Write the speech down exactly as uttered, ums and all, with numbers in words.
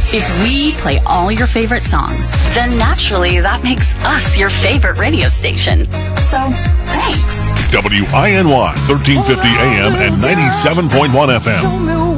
If we play all your favorite songs, then naturally that makes us your favorite radio station. So, thanks. W I N Y, thirteen fifty A M and ninety-seven point one F M.